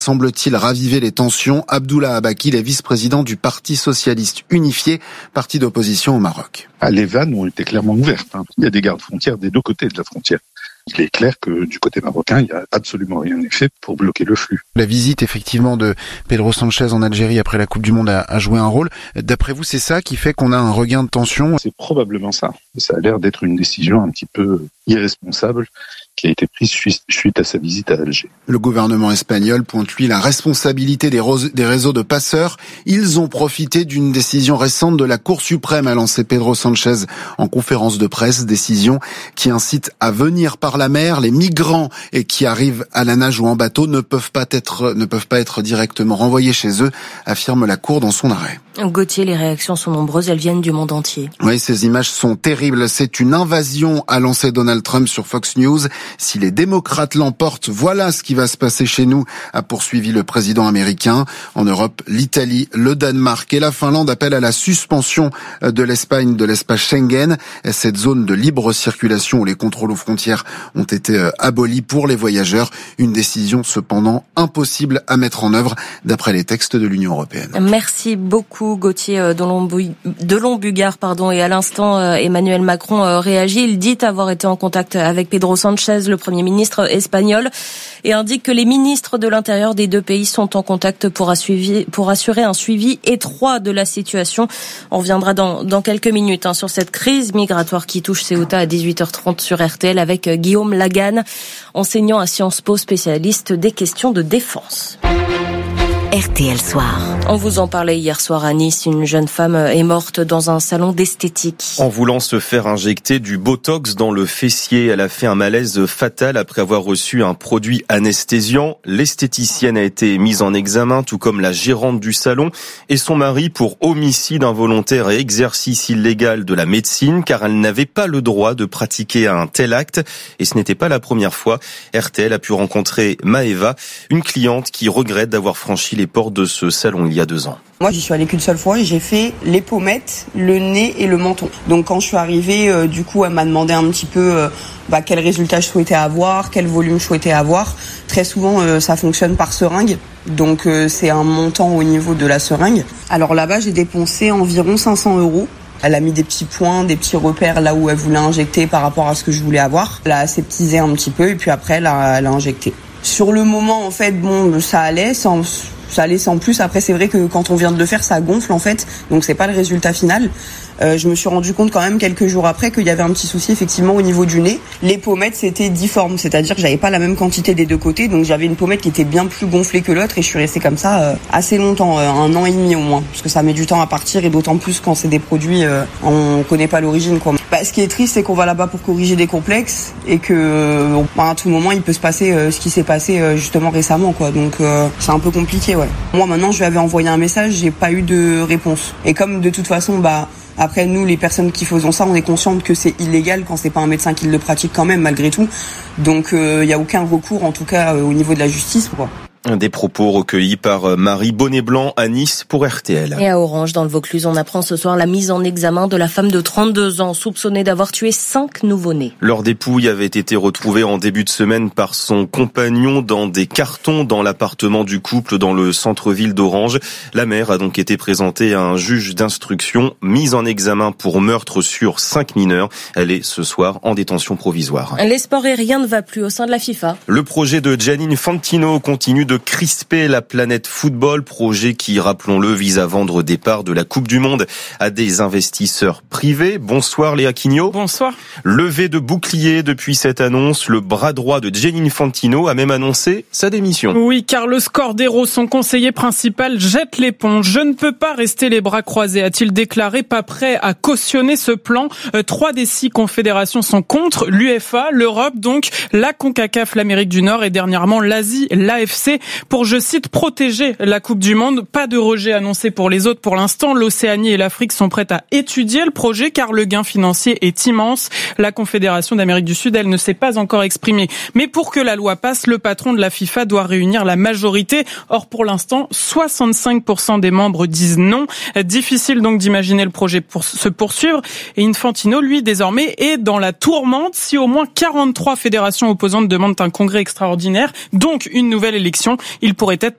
Semble-t-il raviver les tensions. Abdullah Abakil est vice-président du Parti socialiste unifié, parti d'opposition au Maroc. Les vannes ont été clairement ouvertes. Il y a des gardes-frontières des deux côtés de la frontière. Il est clair que du côté marocain, il n'y a absolument rien fait pour bloquer le flux. La visite, effectivement, de Pedro Sanchez en Algérie après la Coupe du Monde a joué un rôle. D'après vous, c'est ça qui fait qu'on a un regain de tension ? C'est probablement ça. Ça a l'air d'être une décision un petit peu irresponsable qui a été prise suite à sa visite à Alger. Le gouvernement espagnol pointe, lui, la responsabilité des réseaux de passeurs. Ils ont profité d'une décision récente de la Cour suprême, a lancé Pedro Sanchez en conférence de presse. Décision qui incite à venir par la mer. Les migrants et qui arrivent à la nage ou en bateau ne peuvent pas être directement renvoyés chez eux, affirme la Cour dans son arrêt. Gauthier, les réactions sont nombreuses, elles viennent du monde entier. Oui, ces images sont terribles. C'est une invasion, a lancé Donald Trump sur Fox News. Si les démocrates l'emportent, voilà ce qui va se passer chez nous, a poursuivi le président américain. En Europe, l'Italie, le Danemark et la Finlande appellent à la suspension de l'Espagne de l'espace Schengen. Cette zone de libre circulation où les contrôles aux frontières ont été abolis pour les voyageurs. Une décision cependant impossible à mettre en œuvre d'après les textes de l'Union européenne. Merci beaucoup Gauthier Delon-Bugard, et à l'instant Emmanuel Macron réagit. Il dit avoir été en contact avec Pedro Sanchez, le Premier ministre espagnol, et indique que les ministres de l'Intérieur des deux pays sont en contact pour assurer un suivi étroit de la situation. On reviendra dans quelques minutes sur cette crise migratoire qui touche Ceuta à 18h30 sur RTL avec Guillaume Laganne, enseignant à Sciences Po, spécialiste des questions de défense. RTL Soir. On vous en parlait hier soir à Nice. Une jeune femme est morte dans un salon d'esthétique. En voulant se faire injecter du botox dans le fessier, elle a fait un malaise fatal après avoir reçu un produit anesthésiant. L'esthéticienne a été mise en examen, tout comme la gérante du salon et son mari pour homicide involontaire et exercice illégal de la médecine, car elle n'avait pas le droit de pratiquer un tel acte. Et ce n'était pas la première fois. RTL a pu rencontrer Maëva, une cliente qui regrette d'avoir franchi les portes de ce salon il y a 2 ans. Moi, j'y suis allée qu'une seule fois et j'ai fait les pommettes, le nez et le menton. Donc quand je suis arrivée, elle m'a demandé un petit peu quel résultat je souhaitais avoir, quel volume je souhaitais avoir. Très souvent, ça fonctionne par seringue. Donc c'est un montant au niveau de la seringue. Alors là-bas, j'ai dépensé environ 500 €. Elle a mis des petits points, des petits repères là où elle voulait injecter par rapport à ce que je voulais avoir. Elle a aseptisé un petit peu et puis après, elle a injecté. Sur le moment, en fait, ça allait sans plus. Après, c'est vrai que quand on vient de le faire, ça gonfle, en fait. Donc, c'est pas le résultat final. Je me suis rendu compte quand même quelques jours après qu'il y avait un petit souci, effectivement, au niveau du nez. Les pommettes, c'était difforme. C'est-à-dire que j'avais pas la même quantité des deux côtés. Donc, j'avais une pommette qui était bien plus gonflée que l'autre et je suis restée comme ça assez longtemps, 1 an et demi au moins. Parce que ça met du temps à partir et d'autant plus quand c'est des produits, on connaît pas l'origine, quoi. Ce qui est triste, c'est qu'on va là-bas pour corriger des complexes et que, à tout moment, il peut se passer ce qui s'est passé, justement, récemment, quoi. Donc, c'est un peu compliqué, ouais. Moi, maintenant, je lui avais envoyé un message, j'ai pas eu de réponse. Et comme, de toute façon, après, nous, les personnes qui faisons ça, on est conscientes que c'est illégal quand c'est pas un médecin qui le pratique quand même, malgré tout. Donc, il y a aucun recours, en tout cas, au niveau de la justice, quoi. Des propos recueillis par Marie Bonnet-Blanc à Nice pour RTL. Et à Orange, dans le Vaucluse, on apprend ce soir la mise en examen de la femme de 32 ans, soupçonnée d'avoir tué 5 nouveau-nés. Leur dépouille avait été retrouvée en début de semaine par son compagnon dans des cartons dans l'appartement du couple dans le centre-ville d'Orange. La mère a donc été présentée à un juge d'instruction, mise en examen pour meurtre sur 5 mineurs. Elle est ce soir en détention provisoire. Les sports et rien ne va plus au sein de la FIFA. Le projet de Gianni Infantino continue de crisper la planète football, projet qui, rappelons-le, vise à vendre des parts de la Coupe du Monde à des investisseurs privés. Bonsoir Léa Quignot. Bonsoir. Levé de bouclier depuis cette annonce, le bras droit de Gianni Infantino a même annoncé sa démission. Oui, Carlos Cordeiro, son conseiller principal, jette l'éponge. Je ne peux pas rester les bras croisés, a-t-il déclaré, pas prêt à cautionner ce plan. 3 des 6 confédérations sont contre, l'UEFA, l'Europe donc, la CONCACAF, l'Amérique du Nord et dernièrement l'Asie, l'AFC. Pour, je cite, protéger la Coupe du Monde. Pas de rejet annoncé pour les autres pour l'instant. L'Océanie et l'Afrique sont prêtes à étudier le projet car le gain financier est immense. La Confédération d'Amérique du Sud, elle ne s'est pas encore exprimée. Mais pour que la loi passe, le patron de la FIFA doit réunir la majorité. Or, pour l'instant, 65% des membres disent non. Difficile donc d'imaginer le projet pour se poursuivre. Et Infantino, lui, désormais, est dans la tourmente si au moins 43 fédérations opposantes demandent un congrès extraordinaire, donc une nouvelle élection. Il pourrait être